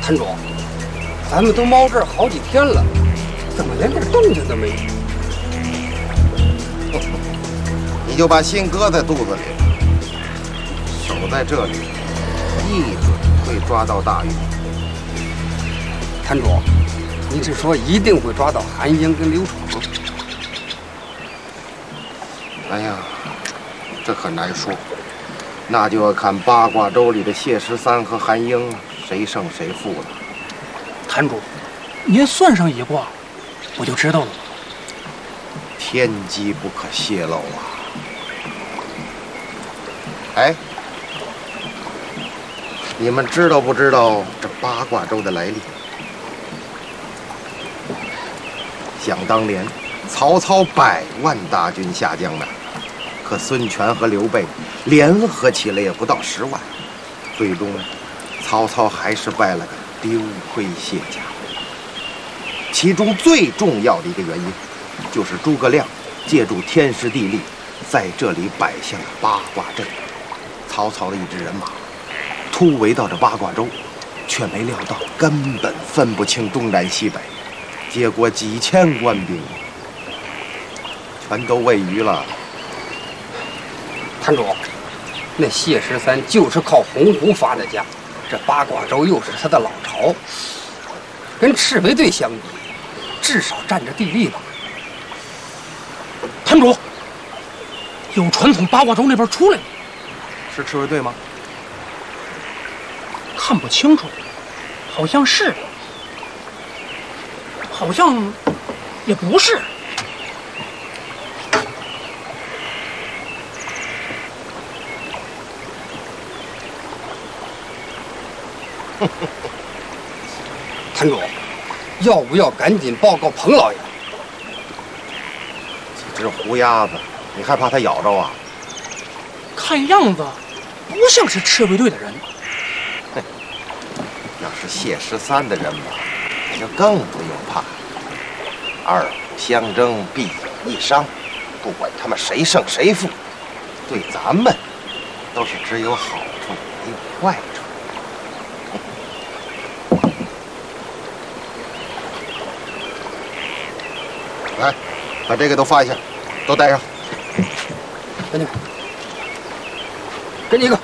谭主，咱们都猫这儿好几天了，怎么连点动静都没有？ 你就把心搁在肚子里，守在这里，一准会抓到大鱼。 谭主，你是说一定会抓到韩英跟刘闯？ 哎呀，这可难说，那就要看八卦粥里的谢13和韩英谁胜谁负了。 谭主，您算上一卦，我就知道了。 天机不可泄露啊！哎，你们知道不知道这八卦粥的来历？想当年，曹操100万大军下江南，可孙权和刘备联合起来也不到10万，最终曹操还是败了个丢盔卸甲。其中最重要的一个原因，就是诸葛亮借助天时地利，在这里摆下了八卦阵。曹操的一支人马突围到这八卦洲，却没料到根本分不清东南西北，结果几千官兵全都喂鱼了。 谭主，那谢13就是靠鸿鹄发的家，这八卦洲又是他的老巢，跟赤卫队相比，至少占着地利吧。 谭主，有船从八卦洲那边出来了， 是赤卫队吗？ 看不清楚，好像是，好像也不是。 谭主，要不要赶紧报告彭老爷？ 几只胡鸭子，你害怕它咬着啊？ 看样子不像是赤卫队的人。 要是谢13的人吧，那就更不用怕。二虎相争，必有一伤。不管他们谁胜谁负，对咱们都是只有好处没有坏处。来，把这个都发一下，都带上。 给你，给你一个。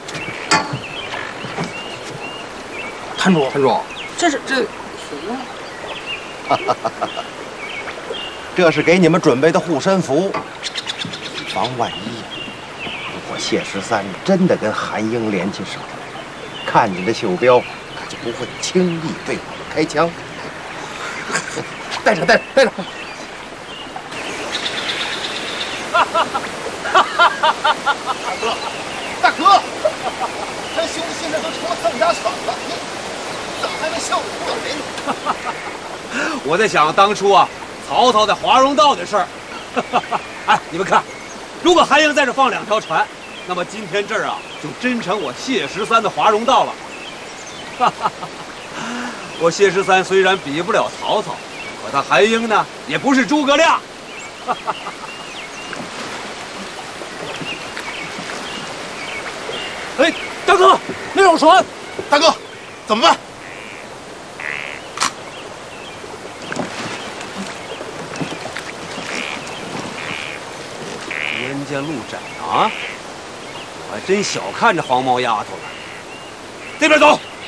谭主， 谭主， 这是这这是给你们准备的护身符，以防万一。如果谢13真的跟韩英联起手来，看你的袖标，他就不会轻易对我们开枪。带上，带上，带上。大哥，这兄弟现在都成了丧家犬了，你怎么还没笑我不咬人？ 我在想当初啊，曹操在华容道的事儿。哎，你们看，如果韩英在这放2条船，那么今天这儿啊就真成我谢13的华容道了。我谢13虽然比不了曹操，可他韩英呢也不是诸葛亮。 哎，大哥，那有船！ 大哥，怎么办？ 人家路窄啊，我还真小看这黄毛丫头了。这边走。